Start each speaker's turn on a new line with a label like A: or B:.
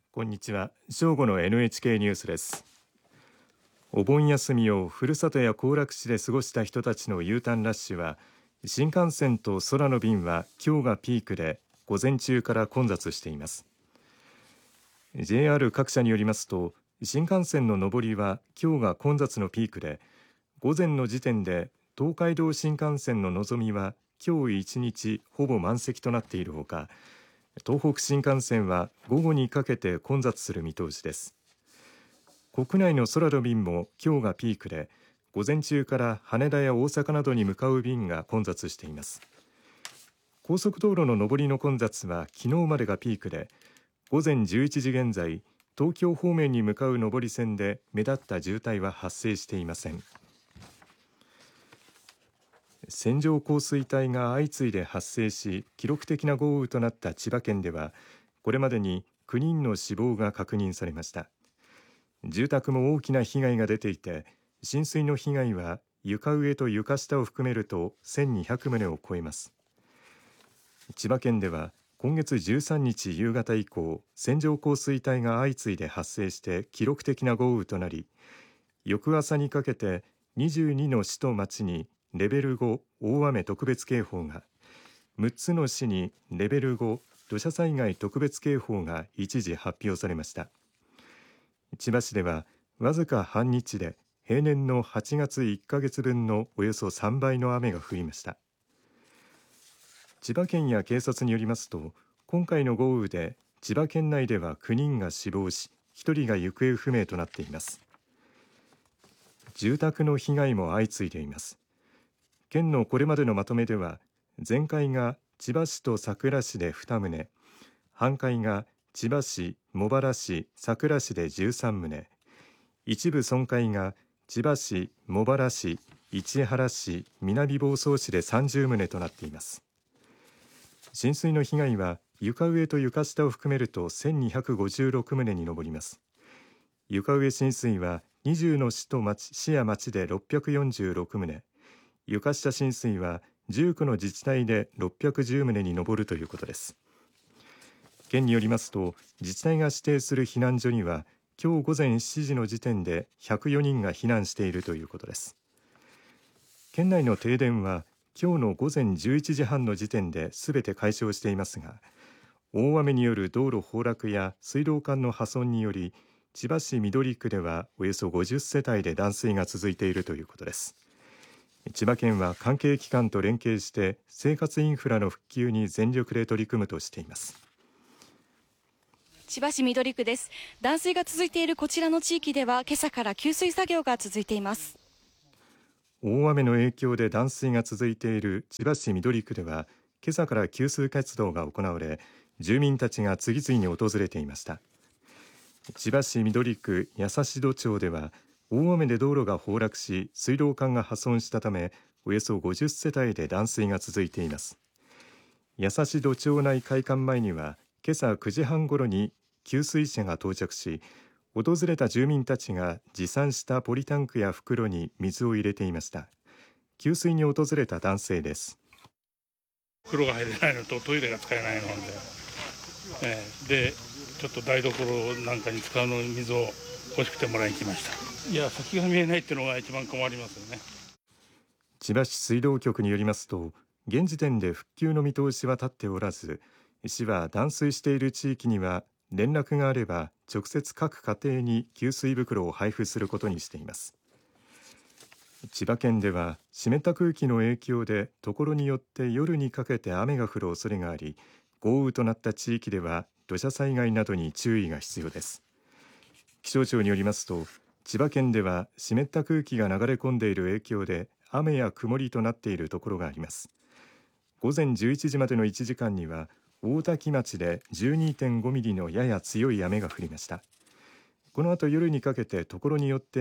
A: こんにちは。正午の NHK ニュースです。お盆休みをふるさとや行楽地で過ごした人たちの U ターンラッシュは、新幹線と空の便は今日がピークで午前中から混雑しています。 JR 各社によりますと、新幹線の上りは今日が混雑のピークで、午前の時点で東海道新幹線ののぞみは今日1日ほぼ満席となっているほか、東北新幹線は午後にかけて混雑する見通しです。国内の空の便も今日がピークで、午前中から羽田や大阪などに向かう便が混雑しています。高速道路の上りの混雑は昨日までがピークで、午前11時現在、東京方面に向かう上り線で目立った渋滞は発生していません。線状降水帯が相次いで発生し、記録的な豪雨となった千葉県では、これまでに9人の死亡が確認されました。住宅も大きな被害が出ていて、浸水の被害は床上と床下を含めると1200棟を超えます。千葉県では今月13日夕方以降、線状降水帯が相次いで発生して記録的な豪雨となり、翌朝にかけて22の市と町にレベル5大雨特別警報が、6つの市にレベル5土砂災害特別警報が一時発表されました。千葉市ではわずか半日で平年の8月1ヶ月分のおよそ3倍の雨が降りました。千葉県や警察によりますと、今回の豪雨で千葉県内では9人が死亡し、1人が行方不明となっています。住宅の被害も相次いでいます。県のこれまでのまとめでは、全壊が千葉市と佐倉市で2棟、半壊が千葉市、茂原市、佐倉市で13棟、一部損壊が千葉市、茂原市、市原市、南房総市で30棟となっています。浸水の被害は床上と床下を含めると1256棟に上ります。床上浸水は20の市や町で646棟、床下浸水は19の自治体で610棟に上るということです。県によりますと、自治体が指定する避難所には今日午前7時の時点で104人が避難しているということです。県内の停電は今日の午前11時半の時点ですべて解消していますが、大雨による道路崩落や水道管の破損により、千葉市緑区ではおよそ50世帯で断水が続いているということです。千葉県は関係機関と連携して生活インフラの復旧に全力で取り組むとしています。
B: 千葉市緑区です。断水が続いているこちらの地域では今朝から給水作業が続いています。
A: 大雨の影響で断水が続いている千葉市緑区では、今朝から給水活動が行われ、住民たちが次々に訪れていました。千葉市緑区八橋戸町では、大雨で道路が崩落し、水道管が破損したため、およそ50世帯で断水が続いています。八橋戸町内会館前には今朝9時半ごろに給水車が到着し、訪れた住民たちが持参したポリタンクや袋に水を入れていました。給水に訪れた男性です。
C: 風呂が入れないのとトイレが使えないので、ちょっと台所なんかに使うのに水を欲しくてもらいに来ました。いや、先が見えないっていうのが一番困りますよね。
A: 千葉市水道局によりますと、現時点で復旧の見通しは立っておらず、市は断水している地域には連絡があれば直接各家庭に給水袋を配布することにしています。千葉県では湿った空気の影響で所によって夜にかけて雨が降る恐れがあり、豪雨となった地域では土砂災害などに注意が必要です。気象庁によりますと、千葉県では湿った空気が流れ込んでいる影響で雨や曇りとなっているところがあります。午前11時までの1時間には大多喜町で 12.5 ミリのやや強い雨が降りました。この後夜にかけて所によって